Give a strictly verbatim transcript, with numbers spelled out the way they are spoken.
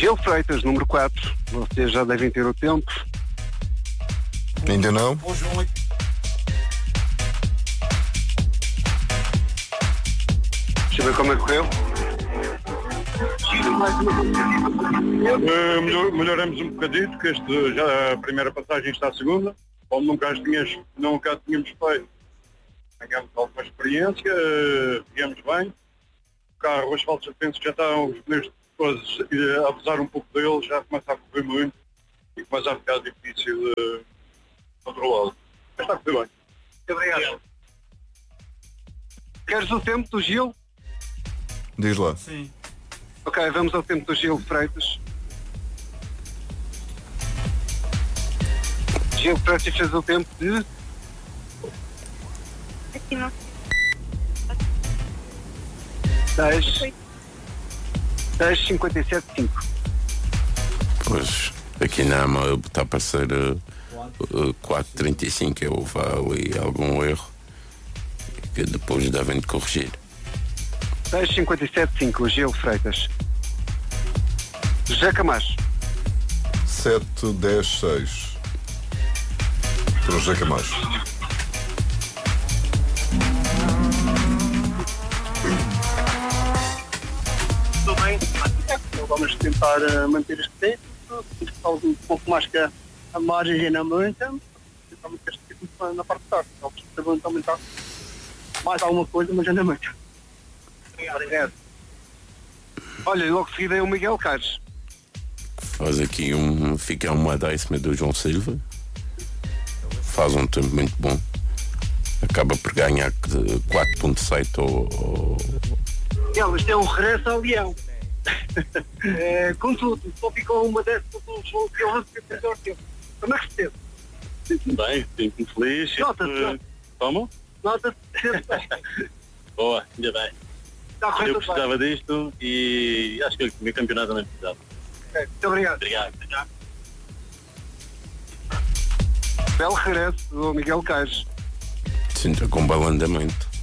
Gil Freitas, número quatro. Vocês já devem ter o tempo. Ainda não? Deixa eu ver como é que correu. Uh, melhor, melhoramos um bocadito, que este, já a primeira passagem está a segunda, como nunca, as tinhas, nunca a tínhamos feito. Ganhamos alguma experiência, uh, viemos bem. O carro, os asfaltos, penso que já estão os pneus todos a abusar um pouco deles, já começa a correr muito e começa a ficar difícil de controlá-lo. Mas está a correr bem. Muito obrigado. Queres o tempo do Gil? Diz lá. Sim. Ok, vamos ao tempo do Gil Freitas. Gil Freitas fez o tempo de... Aqui não. dez, dez, cinquenta e sete, cinco. Pois, aqui na AMA está a aparecer uh, uh, quatro trinta e cinco. Houve ali algum erro que depois devem de corrigir. dez, cinquenta e sete, cinco, Gil Freitas. José Camacho. sete, dez, seis. Para o José Camacho. Tudo bem, vamos tentar uh, manter este tempo, talvez um pouco mais que a, a margem e na muita, tentamos este tempo na parte de tarde, talvez aumentar mais alguma coisa, mas ainda muito. Obrigado. Olha, e logo de seguida é o Miguel Caires. Faz aqui um. Fica uma décima do João Silva. Faz um tempo muito bom. Acaba por ganhar quatro ponto sete ou. ou... Miguel, isto é um regresso ao Leão. É, contudo, só ficou uma décima do João Silva que fez o tempo. Como é que se teve? Bem, fico muito feliz. Nota-se, uh, Como? Nota-se sempre bem. Boa, ainda bem. Está a correr Eu tudo bem. precisava disto e acho que o meu campeonato também precisava. Ok, muito obrigado. Obrigado. Belo regresso do Miguel Caires. Sinta com belo andamento.